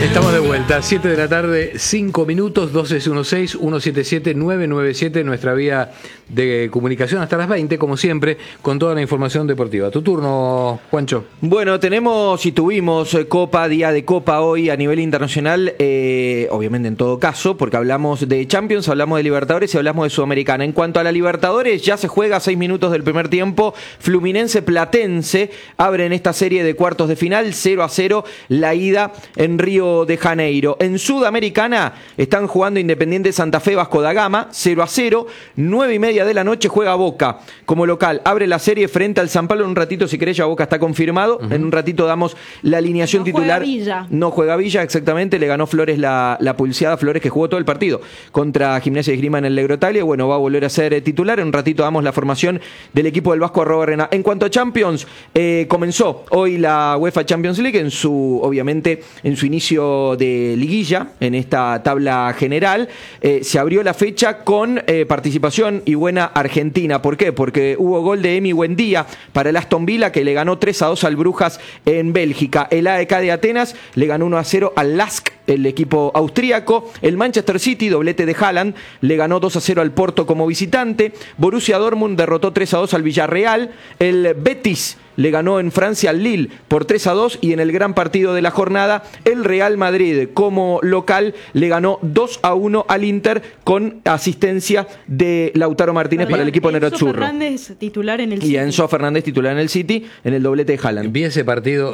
Estamos de vuelta, 7 de la tarde, 5 minutos, 1216-177-997, nuestra vía de comunicación hasta las 20, como siempre, con toda la información deportiva. Tu turno, Juancho. Bueno, tenemos y tuvimos Copa, día de Copa hoy a nivel internacional, obviamente en todo caso, porque hablamos de Champions, hablamos de Libertadores y hablamos de Sudamericana. En cuanto a la Libertadores, ya se juega a 6 minutos del primer tiempo, Fluminense-Platense abren esta serie de cuartos de final, 0-0, la ida en Río de Janeiro. En Sudamericana están jugando Independiente Santa Fe Vasco da Gama, 0-0, 9:30 de la noche juega Boca como local, abre la serie frente al San Pablo. En un ratito, si querés, ya Boca está confirmado, en un ratito damos la alineación titular. No juega Villa, exactamente, le ganó Flores la pulseada, Flores que jugó todo el partido contra Gimnasia de Esgrima en el Legrotalia, bueno, va a volver a ser titular. En un ratito damos la formación del equipo del Vasco Arrobarrena. En cuanto a Champions, comenzó hoy la UEFA Champions League en su inicio de liguilla, en esta tabla general. Se abrió la fecha con participación y buena Argentina. ¿Por qué? Porque hubo gol de Emi Buendía para el Aston Villa, que le ganó 3-2 al Brujas en Bélgica. El AEK de Atenas le ganó 1-0 al LASK, el equipo austríaco. El Manchester City, doblete de Haaland, le ganó 2-0 al Porto como visitante. Borussia Dortmund derrotó 3-2 al Villarreal. El Betis le ganó en Francia al Lille por 3-2, y en el gran partido de la jornada, el Real Madrid como local le ganó 2-1 al Inter, con asistencia de Lautaro Martínez para el equipo Nerazzurro. Enzo Fernández titular en el City. Y Enzo Fernández titular en el City, en el doblete de Haaland. Vi ese partido,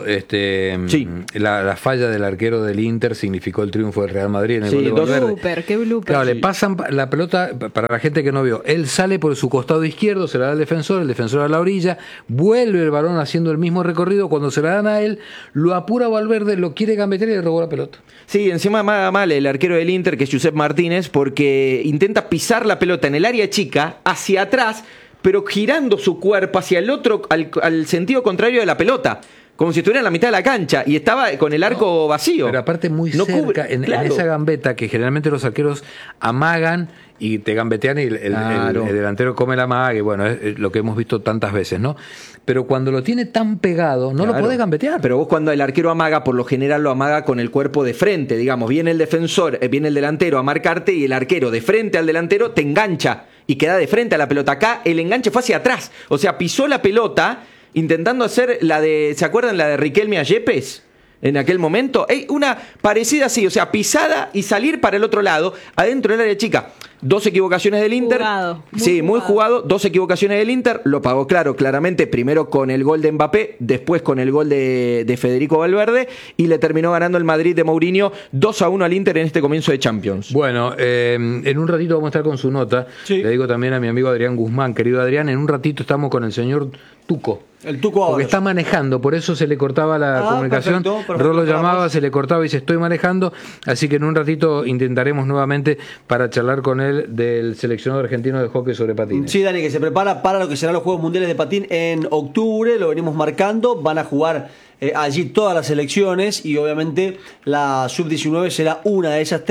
sí. La falla del arquero del Inter significó el triunfo del Real Madrid en el gol de Valverde. Qué blooper. Claro, le pasan la pelota, para la gente que no vio, él sale por su costado izquierdo, se la da al defensor, el defensor a la orilla, vuelve el balón haciendo el mismo recorrido, cuando se la dan a él, lo apura Valverde, lo quiere gambetear y le robó la pelota. Sí, encima mal el arquero del Inter, que es Josep Martínez, porque intenta pisar la pelota en el área chica, hacia atrás, pero girando su cuerpo hacia el otro, al sentido contrario de la pelota, como si estuviera en la mitad de la cancha, y estaba con el arco vacío. Pero aparte muy cerca, en esa gambeta que generalmente los arqueros amagan y te gambetean y el delantero come la amaga, y bueno, es lo que hemos visto tantas veces, ¿no? Pero cuando lo tiene tan pegado, no lo podés gambetear. Pero vos, cuando el arquero amaga, por lo general lo amaga con el cuerpo de frente, digamos, viene el defensor, viene el delantero a marcarte, y el arquero de frente al delantero te engancha y queda de frente a la pelota. Acá el enganche fue hacia atrás, o sea, pisó la pelota intentando hacer la de, ¿se acuerdan la de Riquelme a Yepes? En aquel momento, una parecida así, o sea, pisada y salir para el otro lado, adentro del área chica. 2 equivocaciones del Inter. Muy jugado. 2 equivocaciones del Inter. Lo pagó claramente, primero con el gol de Mbappé, después con el gol de Federico Valverde, y le terminó ganando el Madrid de Mourinho 2-1 al Inter en este comienzo de Champions. Bueno, en un ratito vamos a estar con su nota. Sí. Le digo también a mi amigo Adrián Guzmán, querido Adrián, en un ratito estamos con el señor Tuco. El Tuco Ábalos. Porque está manejando, por eso se le cortaba la comunicación. Perfecto, Rolo llamaba, se le cortaba y dice estoy manejando, así que en un ratito intentaremos nuevamente para charlar con él del seleccionado argentino de hockey sobre patines. Sí, Dani, que se prepara para lo que serán los Juegos Mundiales de Patín en octubre, lo venimos marcando, van a jugar allí todas las selecciones, y obviamente la sub-19 será una de esas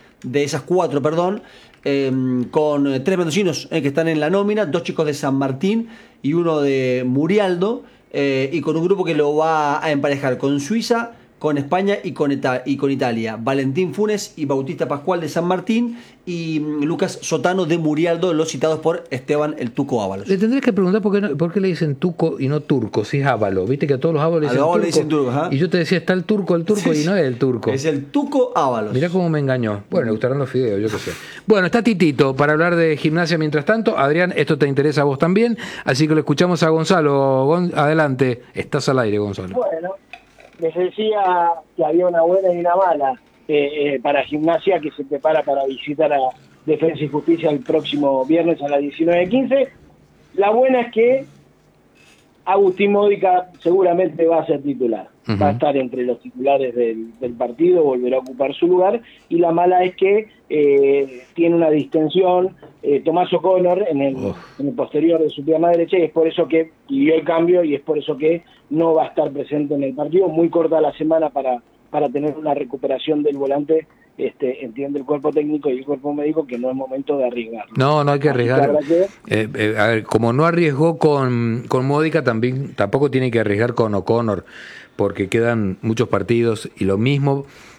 4, con 3 mendocinos que están en la nómina, 2 chicos de San Martín y uno de Murialdo, y con un grupo que lo va a emparejar con Suiza, con España y con Italia. Valentín Funes y Bautista Pascual de San Martín, y Lucas Sotano de Murialdo, los citados por Esteban el Tuco Ábalos. Le tendrías que preguntar por qué le dicen Tuco y no Turco, si es Ábalo. Viste que a todos los Ábalos le dicen Turco. Y yo te decía, está el turco, sí, y no es el turco. Es el Tuco Ábalos. Mirá cómo me engañó. Bueno, le gustarán los fideos, yo qué sé. Bueno, está Titito para hablar de gimnasia mientras tanto. Adrián, esto te interesa a vos también, así que lo escuchamos a Gonzalo. Adelante, estás al aire, Gonzalo. Bueno, les decía que había una buena y una mala para Gimnasia, que se prepara para visitar a Defensa y Justicia el próximo viernes a las 19:15. La buena es que Agustín Módica seguramente va a ser titular. Va a estar entre los titulares del partido, volverá a ocupar su lugar. Y la mala es que tiene una distensión Tomás O'Connor en el posterior de su pierna derecha, y es por eso que pidió el cambio, y es por eso que no va a estar presente en el partido. Muy corta la semana para tener una recuperación del volante. Entiende el cuerpo técnico y el cuerpo médico que no es momento de arriesgar. No hay que arriesgar. A ver, como no arriesgó con Módica, tampoco tiene que arriesgar con O'Connor, porque quedan muchos partidos, y lo mismo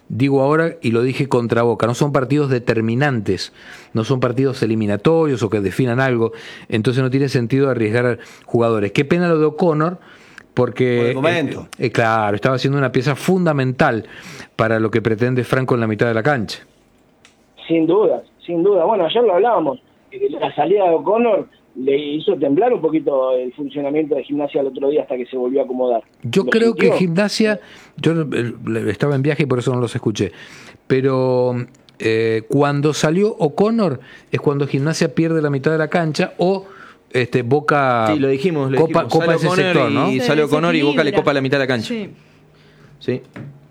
digo ahora y lo dije contra Boca, no son partidos determinantes, no son partidos eliminatorios o que definan algo, entonces no tiene sentido arriesgar jugadores. Qué pena lo de O'Connor, porque por el momento. Claro, estaba siendo una pieza fundamental para lo que pretende Franco en la mitad de la cancha. Sin duda, sin duda. Bueno, ayer lo hablábamos, la salida de O'Connor le hizo temblar un poquito el funcionamiento de Gimnasia el otro día hasta que se volvió a acomodar. Yo creo que Gimnasia, yo estaba en viaje y por eso no los escuché, pero cuando salió O'Connor es cuando Gimnasia pierde la mitad de la cancha o Boca sí, lo dijimos, copa ese sector, ¿no? Y sale O'Connor y Boca le copa la mitad de la cancha. Sí.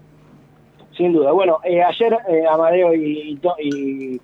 Sin duda. Bueno, ayer Amadeo y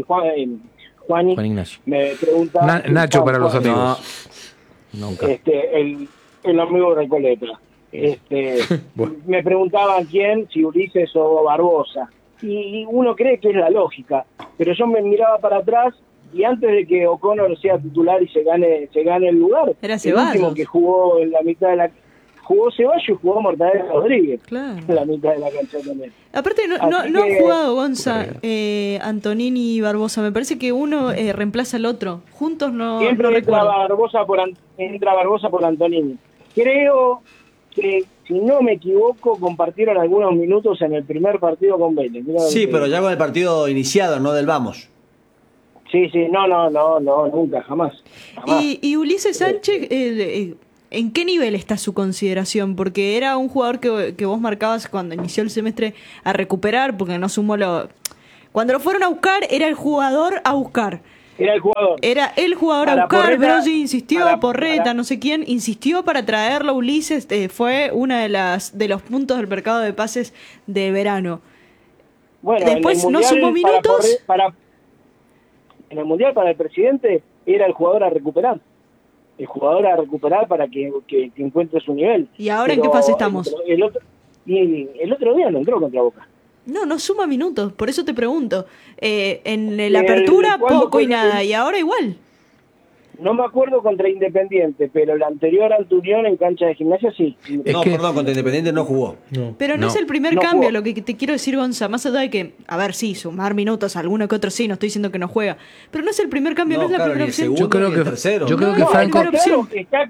Juan Ignacio me preguntaban... Nacho para los amigos. No, nunca. El amigo Recoleta. Bueno. Me preguntaban quién, si Ulises o Barbosa. Y uno cree que es la lógica, pero yo me miraba para atrás y antes de que O'Connor sea titular y se gane el lugar, era el último que jugó en la mitad de la... Jugó Ceballos y jugó Mortadelo Rodríguez. Claro. En la mitad de la cancha también. Aparte, no han jugado Gonza, Antonini y Barbosa. Me parece que uno reemplaza al otro. Juntos no. Siempre entra Barbosa por Antonini. Creo que, si no me equivoco, compartieron algunos minutos en el primer partido con Vélez. Sí, pero ya con el partido iniciado, no del vamos. Sí, no, nunca, jamás. Y Ulises Sánchez, ¿en qué nivel está su consideración? Porque era un jugador que vos marcabas cuando inició el semestre a recuperar, porque no sumó cuando lo fueron a buscar, era el jugador a buscar. Era el jugador. Era el jugador a buscar, Porreta, Brosi insistió, Porreta, no sé quién, insistió para traerlo a Ulises, fue uno de los puntos del mercado de pases de verano. Bueno, después no sumó minutos. En el Mundial para el presidente era el jugador a recuperar. El jugador a recuperar para que encuentre su nivel. ¿Y ahora en qué fase estamos? El otro día no entró contra Boca. No suma minutos, por eso te pregunto. En la apertura poco y nada, y ahora igual. No me acuerdo contra Independiente, pero la anterior al Unión en cancha de Gimnasia sí. Perdón, contra Independiente no jugó. Pero no es el primer cambio, lo que te quiero decir, Gonza, más allá de que, a ver, sí, sumar minutos, alguno que otro sí, no estoy diciendo que no juega, pero no es el primer cambio, no es la primera opción. Yo creo que Franco... Está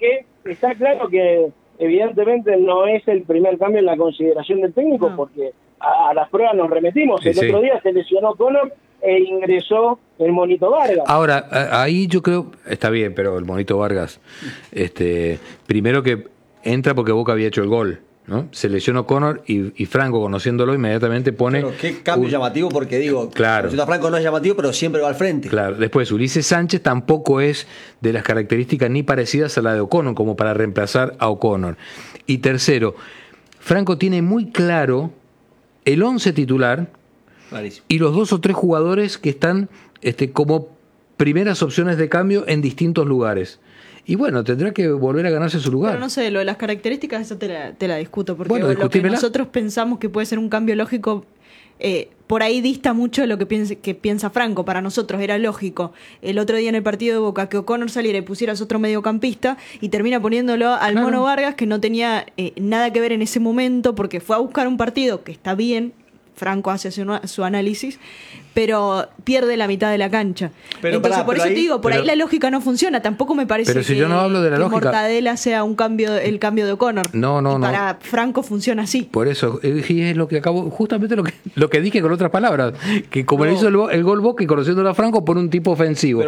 claro que evidentemente no es el primer cambio en la consideración del técnico, porque a las pruebas nos remetimos. El otro día se lesionó Connor e ingresó el Monito Vargas. Ahora, ahí yo creo, está bien, pero el Monito Vargas, primero que entra porque Boca había hecho el gol, ¿no? Se lesionó Connor y Franco, conociéndolo, inmediatamente pone... Pero qué cambio llamativo, porque digo, claro. Franco no es llamativo, pero siempre va al frente. Claro, después Ulises Sánchez tampoco es de las características ni parecidas a la de O'Connor, como para reemplazar a O'Connor. Y tercero, Franco tiene muy claro el 11 titular... Clarísimo. Y los 2 o 3 jugadores que están como primeras opciones de cambio en distintos lugares. Y bueno, tendrá que volver a ganarse su lugar. Pero no sé, lo de las características, eso te la discuto. Porque bueno, lo que nosotros pensamos que puede ser un cambio lógico, por ahí dista mucho de lo que piensa Franco. Para nosotros era lógico el otro día en el partido de Boca que O'Connor saliera y pusieras otro mediocampista y termina poniéndolo al Mono Vargas, que no tenía nada que ver en ese momento porque fue a buscar un partido que está bien. Franco hace su análisis, pero pierde la mitad de la cancha. Entonces, por eso te digo, por ahí la lógica no funciona. Tampoco me parece pero si que, yo no hablo de la lógica, Mortadela sea el cambio de O'Connor. No. Para Franco funciona así. Por eso, es lo que acabo, justamente lo que dije con otras palabras, que como le hizo el gol Boca y conociéndolo a Franco por un tipo ofensivo.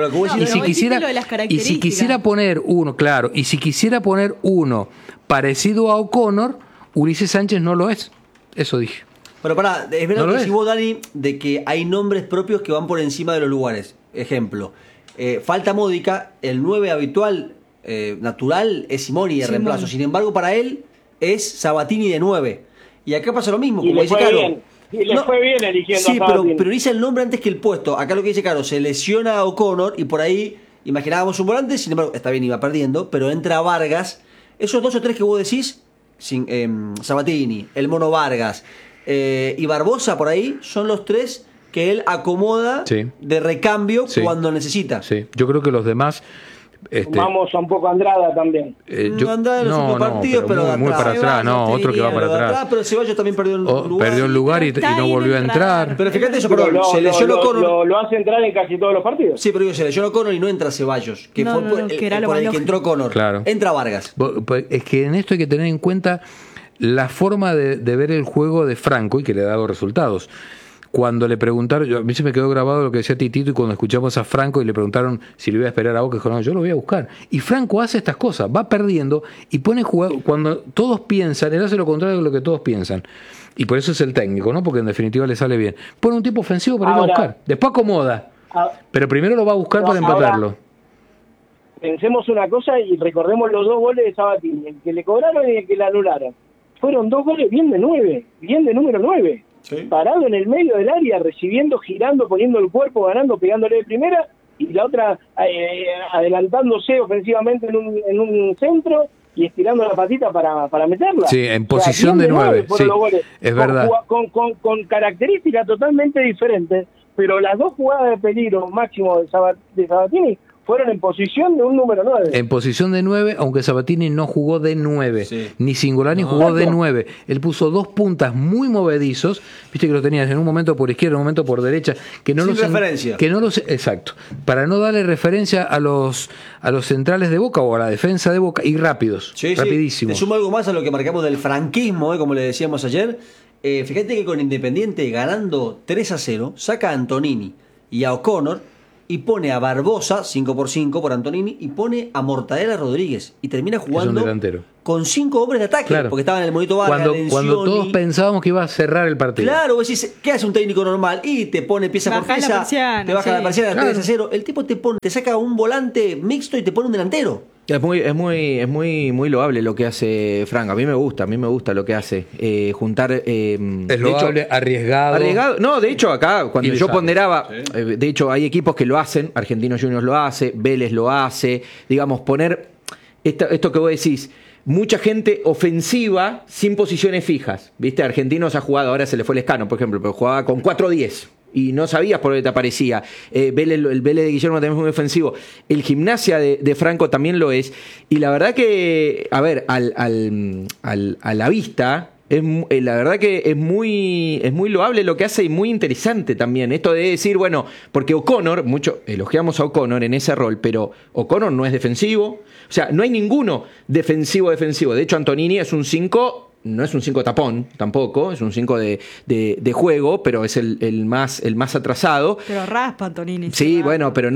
Y si quisiera poner uno, claro, y si quisiera poner uno parecido a O'Connor, Ulises Sánchez no lo es. Eso dije. Pero pará, es verdad que si vos, Dani, de que hay nombres propios que van por encima de los lugares. Ejemplo, falta módica, el 9 habitual, natural, es Simoni de reemplazo. Sin embargo, para él es Sabatini de 9. Y acá pasa lo mismo, como dice Caro. Y le fue bien eligiendo a Sabatini. Pero dice el nombre antes que el puesto. Acá lo que dice Caro, se lesiona a O'Connor y por ahí imaginábamos un volante, sin embargo, está bien, iba perdiendo, pero entra Vargas. Esos 2 o 3 que vos decís, Sabatini, el Mono Vargas... y Barbosa por ahí son los 3 que él acomoda de recambio cuando necesita. Sí, yo creo que los demás Vamos a un poco Andrada también. Andrada en los últimos partidos, pero muy para atrás, otro que va para atrás. Pero Ceballos también perdió el lugar. Perdió el lugar y no volvió a entrar. Pero fíjate eso, perdón, se lesionó O'Connor. Lo hace entrar en casi todos los partidos. Sí, pero se lesionó O'Connor y no entra Ceballos, que fue por el que entró O'Connor. Claro. Entra Vargas. Es que en esto hay que tener en cuenta la forma de ver el juego de Franco y que le ha dado resultados. Cuando le preguntaron, a mí se me quedó grabado lo que decía Titito, y cuando escuchamos a Franco y le preguntaron si le iba a esperar a Boca, dijo, no, yo lo voy a buscar. Y Franco hace estas cosas, va perdiendo y pone jugar, cuando todos piensan, él hace lo contrario de lo que todos piensan. Y por eso es el técnico, ¿no? Porque en definitiva le sale bien. Pone un tipo ofensivo para ir a buscar, después acomoda, pero primero lo va a buscar para empatarlo. Pensemos una cosa y recordemos los 2 goles de Sabatini, el que le cobraron y el que le anularon. Fueron 2 goles bien de 9, bien de número 9. Sí. Parado en el medio del área, recibiendo, girando, poniendo el cuerpo, ganando, pegándole de primera, y la otra adelantándose ofensivamente en un centro y estirando la patita para meterla. Sí, en posición de 9, sí, es verdad. Con características totalmente diferentes, pero las 2 jugadas de peligro máximo de Sabatini fueron en posición de un número 9. En posición de 9, aunque Sabatini no jugó de 9, ni Cingolani jugó de 9. Él puso 2 puntas muy movedizos, viste que lo tenías en un momento por izquierda, en un momento por derecha, que no sin referencia. Exacto, para no darle referencia a los centrales de Boca o a la defensa de Boca, y rápidos, rapidísimos. Te sumo algo más a lo que marcamos del franquismo, como le decíamos ayer. Fíjate que con Independiente ganando 3-0, saca a Antonini y a O'Connor, y pone a Barbosa, 5x5 por Antonini, y pone a Mortadela Rodríguez. Y termina jugando con 5 hombres de ataque, porque estaba en el monito Vargas, cuando todos pensábamos que iba a cerrar el partido. Claro, vos decís, ¿qué hace un técnico normal? Y te pone pieza por pieza, te baja la persiana, 3-0. El tipo te saca un volante mixto y te pone un delantero. Es muy loable lo que hace Franco. A mí me gusta lo que hace. Juntar. Es loable, arriesgado. No, de hecho, acá, cuando yo ponderaba, de hecho, hay equipos que lo hacen. Argentinos Juniors lo hace, Vélez lo hace. Digamos, poner esto que vos decís. Mucha gente ofensiva sin posiciones fijas. ¿Viste? Argentinos ha jugado, ahora se le fue el Escano, por ejemplo, pero jugaba con 4-10. Y no sabías por qué te aparecía. El Vélez de Guillermo también es muy ofensivo. El Gimnasia de Franco también lo es. Y la verdad que, a ver, a la vista, la verdad que es muy loable lo que hace y muy interesante también. Esto de decir, bueno, porque O'Connor, mucho elogiamos a O'Connor en ese rol, pero O'Connor no es defensivo. O sea, no hay ninguno defensivo. De hecho, Antonini es un 5. No es un 5 tapón tampoco, es un 5 de juego, pero es el más atrasado. Pero raspa Antonini. Sí, bueno, pero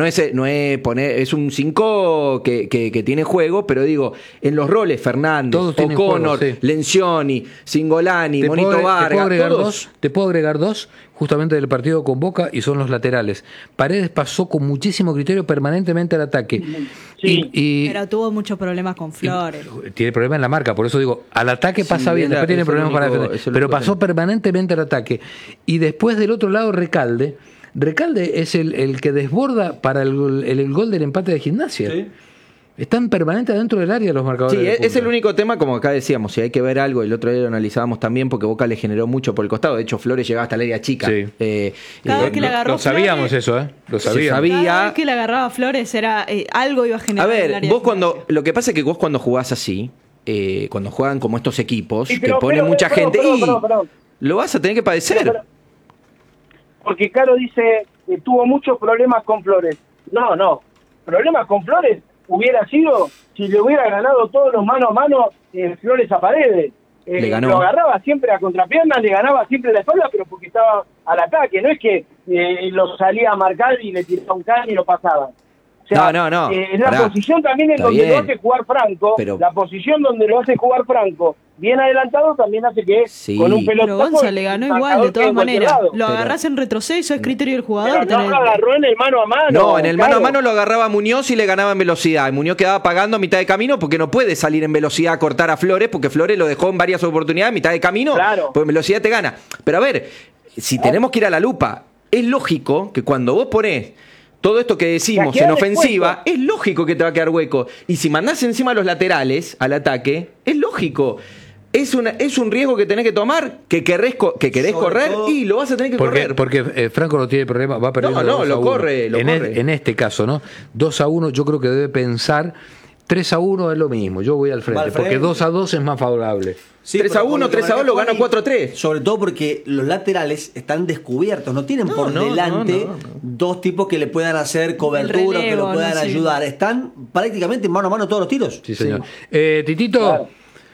es un 5 que tiene juego, pero digo, en los roles, Fernández, O'Connor, Lencioni, Cingolani, Monito Vargas, todos. Te puedo agregar 2 justamente del partido con Boca, y son los laterales. Paredes pasó con muchísimo criterio permanentemente al ataque. Sí, pero tuvo muchos problemas con Flores. Tiene problemas en la marca, por eso digo, al ataque pasa bien, después tiene problemas para defender. Pero pasó permanentemente al ataque. Y después del otro lado, Recalde es el que desborda para el gol del empate de Gimnasia. Sí. Están permanentes dentro del área los marcadores. Sí, es el único tema, como acá decíamos, si hay que ver algo, el otro día lo analizábamos también, porque Boca le generó mucho por el costado. De hecho, Flores llegaba hasta el área chica. Sí. Cada vez que le agarró lo sabíamos Flores, eso, Lo sabíamos. Cada vez que le agarraba Flores era algo iba a generar. A ver, lo que pasa es que vos cuando jugás así, cuando juegan como estos equipos, que pone mucha gente, lo vas a tener que padecer. Porque Caro dice que tuvo muchos problemas con Flores. No. Problemas con Flores hubiera sido si le hubiera ganado todos los mano a mano Flores a Paredes. Le ganó. Lo agarraba siempre a contrapiernas, le ganaba siempre la espalda, pero porque estaba al ataque. No es que lo salía a marcar y le tiraba un can y lo pasaba. O sea, no. Es la posición también en donde lo hace jugar Franco. Pero la posición donde lo hace jugar Franco, bien adelantado, también hace que con un pelotazo. Pero Gonza le ganó igual, de todas maneras. Lo agarrás en retroceso, es criterio del jugador. Pero no lo agarró en el mano a mano. No, en el mano a mano lo agarraba Muñoz y le ganaba en velocidad. Y Muñoz quedaba pagando a mitad de camino porque no puede salir en velocidad a cortar a Flores, porque Flores lo dejó en varias oportunidades a mitad de camino. Claro. Pues en velocidad te gana. Pero a ver, si tenemos que ir a la lupa, es lógico que cuando vos ponés todo esto que decimos en ofensiva, es lógico que te va a quedar hueco. Y si mandás encima a los laterales al ataque, es lógico. es un riesgo que tenés que tomar, que querés correr todo, y lo vas a tener que correr. Porque Franco no tiene problema, va perdiendo. No, lo corre. En este caso, ¿no? 2-1, yo creo que debe pensar 3-1 es lo mismo. Yo voy al frente, porque 2-2 es más favorable. Sí, 3-1, 3-2 lo gana 4-3. Sobre todo porque los laterales están descubiertos, no tienen por delante dos tipos que le puedan hacer cobertura, relevo, que lo puedan ayudar. Están prácticamente mano a mano todos los tiros. Sí, señor. Titito, claro.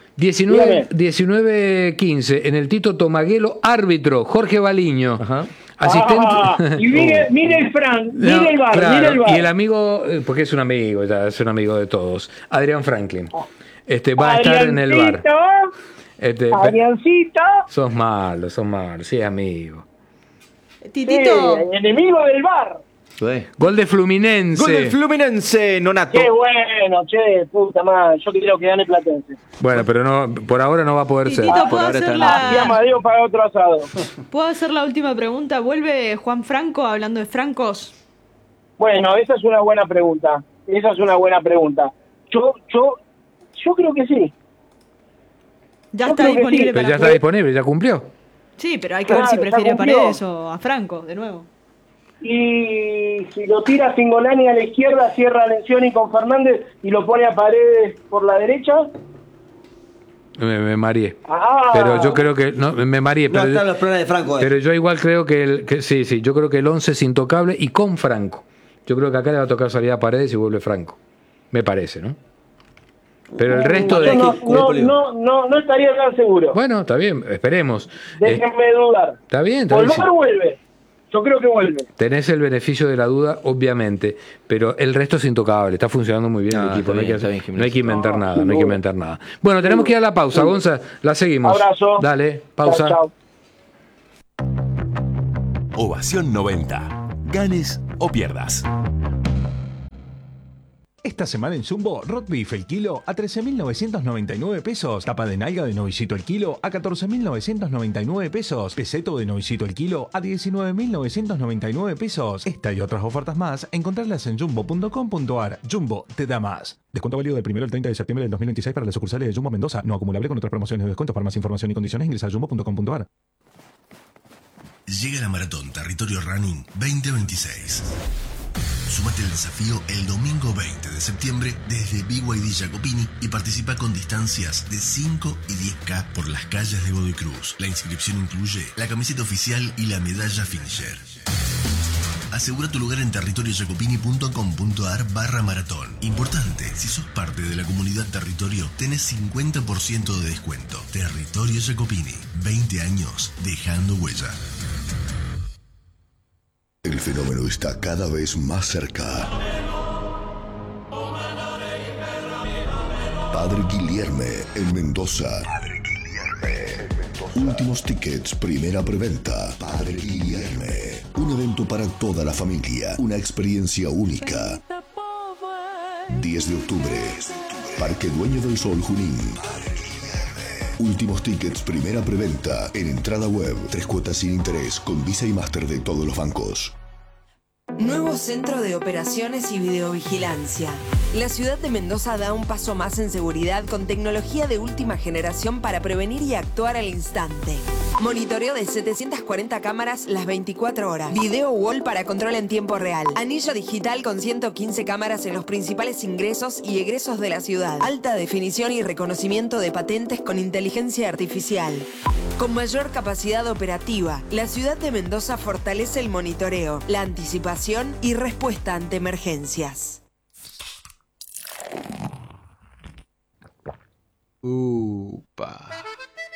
19-15, en el Tito Tomaguelo, árbitro, Jorge Baliño. Ajá. Asistente. Y mire el Frank, mire el bar, claro, mire el bar. Y el amigo, porque es un amigo de todos, Adrián Franklin. Va a estar en el bar. Adriancito. Sos malo, sí, amigo. Titito. Sí, enemigo del bar. Gol de Fluminense. Nonato. Qué bueno, puta madre. Yo quiero que gane Platense. Bueno, pero no, por ahora no va a poder ser. ¿Puedo hacer Y Amadeo para otro asado. ¿Puedo hacer la última pregunta? ¿Vuelve Juan Franco hablando de francos? Bueno, esa es una buena pregunta. Yo creo que sí. Ya está disponible pero ya está disponible, ya cumplió. Sí, pero hay que ver si prefiere a Paredes o a Franco, de nuevo. Y si lo tira Cingolani a la izquierda, cierra a Lencioni con Fernández y lo pone a Paredes por la derecha. Me mareé. Pero yo creo que no, me mareé. No están los planes de Franco. Pero yo igual creo que sí, yo creo que el 11 es intocable y con Franco. Yo creo que acá le va a tocar salir a Paredes y vuelve Franco. Me parece, ¿no? Pero el resto de... No estaría tan seguro. Bueno, está bien, esperemos. Déjenme dudar. Está bien. ¿Volver vuelve? Yo creo que vuelve. Tenés el beneficio de la duda, obviamente, pero el resto es intocable. Está funcionando muy bien el equipo. No hay que inventar nada. Bueno, tenemos que ir a la pausa, Gonza. La seguimos. Abrazo. Dale, pausa. Chau. Ovación 90. Ganes o pierdas. Esta semana en Jumbo, roast beef el kilo a 13.999 pesos. Tapa de nalga de novicito el kilo a 14.999 pesos. Peseto de novicito el kilo a 19.999 pesos. Esta y otras ofertas más, encontrarlas en jumbo.com.ar. Jumbo te da más. Descuento válido del 1 al 30 de septiembre del 2026 para las sucursales de Jumbo Mendoza. No acumulable con otras promociones de descuento. Para más información y condiciones ingresa a jumbo.com.ar. Llega la Maratón Territorio Running 2026. Súmate al desafío el domingo 20 de septiembre desde BYD Jacopini y participa con distancias de 5 y 10K por las calles de Godoy Cruz. La inscripción incluye la camiseta oficial y la medalla finisher. Asegura tu lugar en territoriojacopini.com.ar/maratón. Importante, si sos parte de la comunidad Territorio, tenés 50% de descuento. Territorio Jacopini, 20 años dejando huella. El fenómeno está cada vez más cerca. Padre Guilherme en Mendoza. Últimos tickets, primera preventa. Padre Guilherme. Un evento para toda la familia. Una experiencia única. 10 de octubre. Parque Dueño del Sol, Junín. Últimos tickets, primera preventa. En entrada web, 3 cuotas sin interés, con Visa y Master de todos los bancos. Nuevo Centro de Operaciones y Videovigilancia. La ciudad de Mendoza da un paso más en seguridad con tecnología de última generación para prevenir y actuar al instante. Monitoreo de 740 cámaras las 24 horas. Video wall para control en tiempo real. Anillo digital con 115 cámaras en los principales ingresos y egresos de la ciudad. Alta definición y reconocimiento de patentes con inteligencia artificial. Con mayor capacidad operativa, la ciudad de Mendoza fortalece el monitoreo, la anticipación y respuesta ante emergencias. Upa.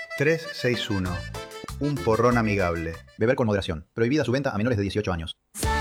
361. Un porrón amigable. Beber con moderación. Prohibida su venta a menores de 18 años.